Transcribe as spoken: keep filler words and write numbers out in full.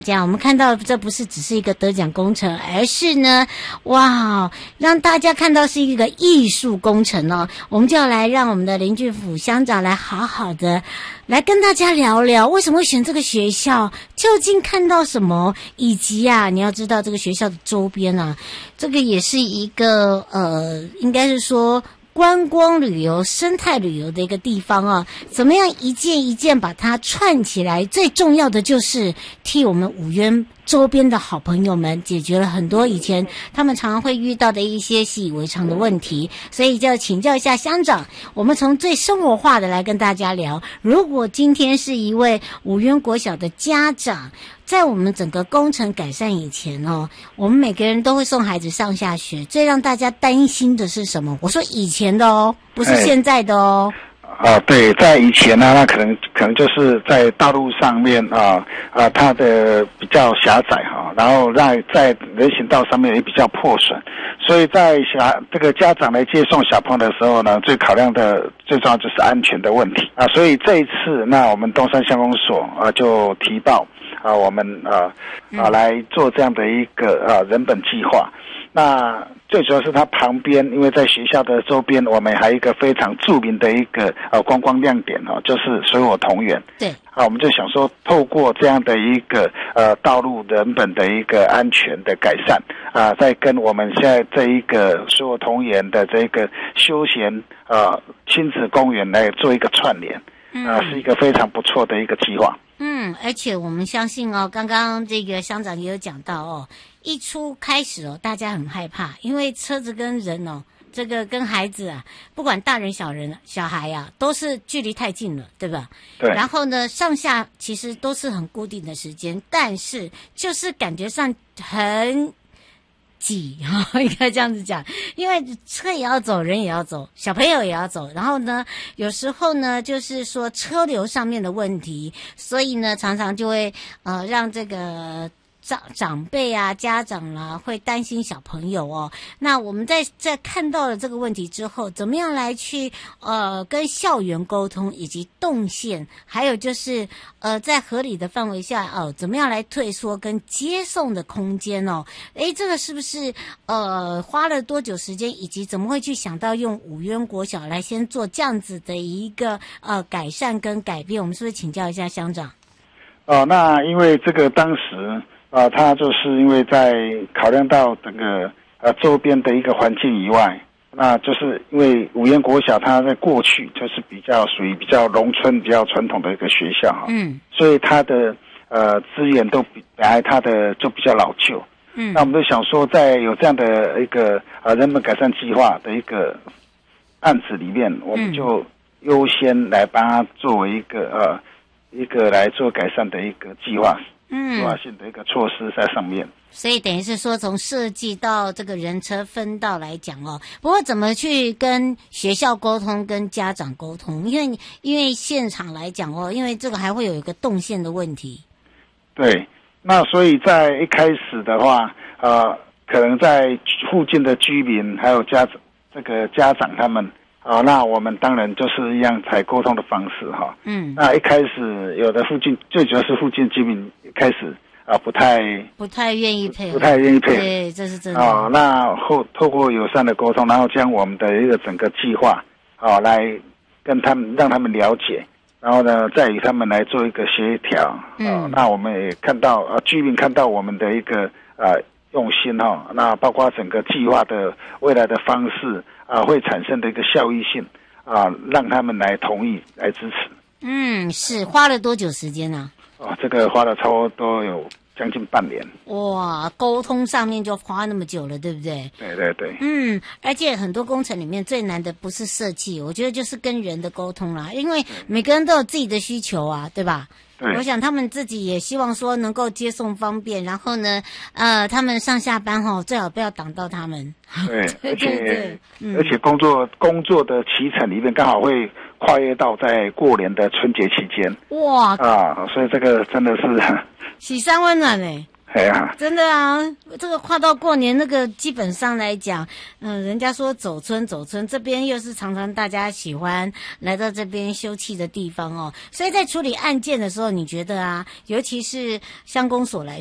这样我们看到这不是只是一个得奖工程，而是呢，哇，让大家看到是一个艺术工程哦。我们就要来让我们的林俊甫乡长来好好的来跟大家聊聊，为什么会选这个学校，究竟看到什么，以及啊，你要知道这个学校的周边啊，这个也是一个呃，应该是说观光旅游、生态旅游的一个地方啊，怎么样一件一件把它串起来？最重要的就是替我们五渊周边的好朋友们解决了很多以前他们常常会遇到的一些习以为常的问题，所以就请教一下乡长，我们从最生活化的来跟大家聊。如果今天是一位五渊国小的家长，在我们整个工程改善以前哦，我们每个人都会送孩子上下学，最让大家担心的是什么？我说以前的哦，不是现在的哦。 啊，对，在以前呢，那可能可能就是在道路上面啊啊，它的比较狭窄哈，然后让在人行道上面也比较破损，所以在小这个家长来接送小朋友的时候呢，最考量的最重要就是安全的问题啊，所以这一次那我们东山乡公所啊就提报啊，我们啊啊来做这样的一个啊人本计划。那最主要是它旁边，因为在学校的周边，我们还有一个非常著名的一个呃观光亮点哦，就是水火同源。 对， 啊，我们就想说，透过这样的一个呃道路人本的一个安全的改善啊，再跟我们现在这一个水火同源的这个休闲呃亲子公园来做一个串联，啊，是一个非常不错的一个计划。 嗯，而且我们相信哦，刚刚这个乡长也有讲到哦，一出开始哦，大家很害怕，因为车子跟人哦，这个跟孩子啊，不管大人小人小孩啊，都是距离太近了，对吧？ 对。 然后呢，上下其实都是很固定的时间，但是就是感觉上很挤，应该这样子讲，因为车也要走，人也要走，小朋友也要走，然后呢，有时候呢，就是说车流上面的问题，所以呢，常常就会呃让这个长长辈啊、家长啦、啊、会担心小朋友哦。那我们在在看到了这个问题之后，怎么样来去呃跟校园沟通，以及动线，还有就是呃在合理的范围下哦、呃，怎么样来退缩跟接送的空间哦？诶，这个是不是呃花了多久时间，以及怎么会去想到用五渊国小来先做这样子的一个呃改善跟改变？我们是不是请教一下乡长？ 哦，那因为这个当时。啊，他就是因为在考量到这个呃周边的一个环境以外，那就是因为五渊国小它在过去就是比较属于比较农村、比较传统的一个学校哈，嗯，所以它的呃资源都比本来它的就比较老旧，嗯，那我们就想说，在有这样的一个呃人本改善计划的一个案子里面，我们就优先来帮它作为一个呃一个来做改善的一个计划。嗯，计划性的一个措施在上面， 所以等于是说从设计到这个人车分道来讲哦。不过怎么去跟学校沟通、跟家长沟通？因为因为现场来讲哦，因为这个还会有一个动线的问题。 对，那所以在一开始的话，呃，可能在附近的居民还有家长这个家长他们。啊，那我们当然就是一样采沟通的方式哈。嗯，那一开始有的附近最主要是附近居民开始啊不太不太愿意配合， 不太愿意配合， 对，这是真的。 啊，那后透过友善的沟通，然后将我们的一个整个计划啊来跟他们让他们了解，然后呢再与他们来做一个协调。嗯，啊，那我们也看到啊居民看到我们的一个呃用心哈，那包括整个计划的未来的方式。啊，会产生的一个效益性啊，让他们来同意来支持。 嗯，是花了多久时间呢？ 哦，这个花了差不多有将近半年。 哇，沟通上面就花那么久了，对不对？ 对对对。 嗯，而且很多工程里面最难的不是设计，我觉得就是跟人的沟通啦，因为每个人都有自己的需求啊，对吧？我想他们自己也希望说能够接送方便，然后呢，呃，他们上下班哈，最好不要挡到他们。 对，而且、嗯、而且工作工作的期程里面刚好会跨越到在过年的春节期间。哇！啊，所以这个真的是喜山温暖嘞。 哎呀， 真的啊，这个跨到过年那个，基本上来讲，嗯、呃，人家说走村走村，这边又是常常大家喜欢来到这边休憩的地方哦，所以在处理案件的时候，你觉得啊，尤其是乡公所来